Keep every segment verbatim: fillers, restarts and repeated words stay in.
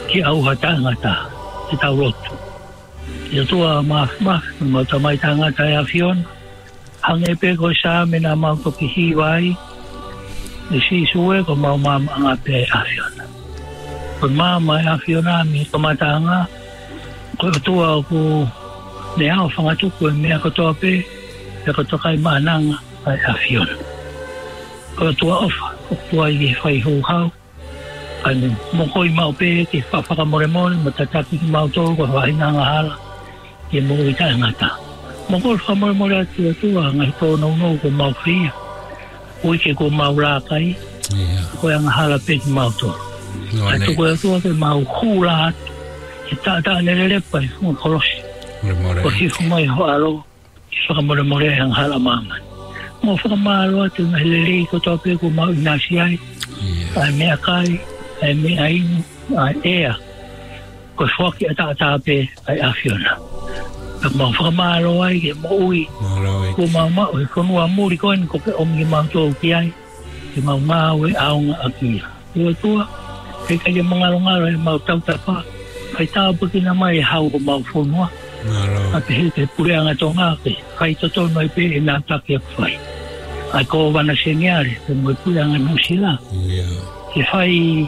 ki au hata ngata ki tau rotu ia tua ma ma mo tamai tanga tai afion hange pe ko sa me na mau ko ki hiwai ni si suwe ko mau ma anga pe afion ko ma ma afiona mi ko matanga ko tua ko ne au fanga tu ko me ko to pe ko to kai mananga ai afion ko tua ofa ko tua i fai ho hau ani mo koi mau pe ki fa fa mo re mo mo tata ki mau to ko vai na hala ki mo i ta ngata mo ko fa mo mo re tu tu ngai to no no ko mau fi o ke ko mau ra kai ko yang hala pe ki mau to ai to ko to ke mau hula ki ta ta le le pa mo ko lo ko hi fu mai ho alo ki fa mo re mo re yang hala mama mo fa ma lo tu na le le ko to pe ko mau na si ai ai me kai ai me ai ai ea ko foki ata ata pe ai afiona mo fa ma lo ai ke mo ui ko ma ma ko no amori ko en ko o mi ma to ki ai ki ma ma we au aki yo tu ke ka ye mga lo ngalo ma tau ta pa kai ta bu ki na mai hau ko ma fo no a pe te pure anga to nga ke kai to to no pe na ta ke fai ai ko wana senyare mo pure anga no sila ki fai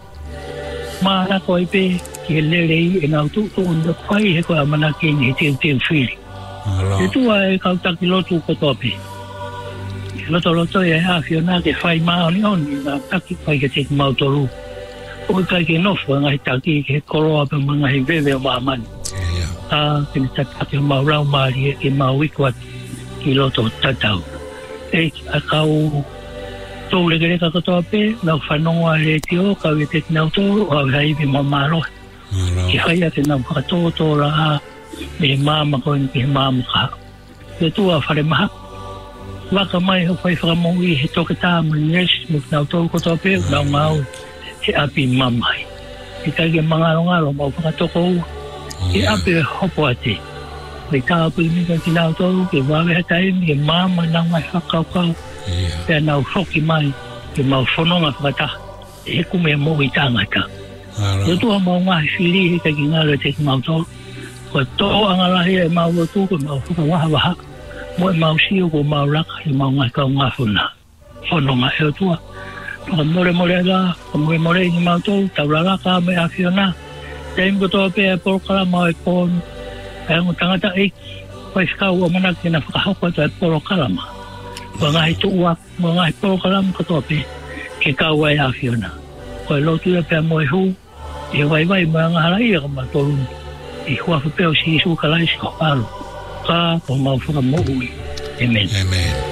ma na ko pe ki le le en auto to on the fai he ko amana ki ni te te fili e tu ai ka ta ki lo tu ko to pe lo to lo to ya afiona ke fai ma ni on ni na ta ki fai ke te ma to lu o ka ki no fo ngai ta ki ke ko ro pa ma ngai ve ve ma man a ki ta ta ki ma ra ma ri ki ma wi ko ki lo to ta ta e a ka u to le ke ka to pe na fa no wa le tio ka we te na to o ai vi ma ma lo ki fai te na ka to to la me ma ma ko ni ma ma ka te tu a fa le ma wa ka mai ho fai fra mo wi to ka ta mo nes mo na to ko to pe na ma ki api ma mai ki ka ge ma ngalo ngalo mo ka to ko ki api ho po ati me ta pu ni ka ki na to ki wa me ta ni ma ma na mai fa ka ka pe na ho ki mai ki ma fo no ma ka ta e ku me mo i ta ngata yo tu mo nga fili ka ki ngalo te ma to ko to anga la he ma wo tu ko ma fu wa wa mo ma si ko ma ra ka ma nga ka nga fu na fo no ma e tu ko mo re mo re la ko mo mo re ni ma to ta ra la ka me afiona tem ko to pe por kala ma ko e mo tanga ta e ko ska o mana ki na fa ko ta por kala ma ko nga i tu wa mo nga i por kala ko to pe ke ka wa afiona ko lo tu pe mo hu e vai vai ma nga la i ko ma to i hua fu pe o si su ka lai si ko alo ka ko ma fu ka mo ui amen amen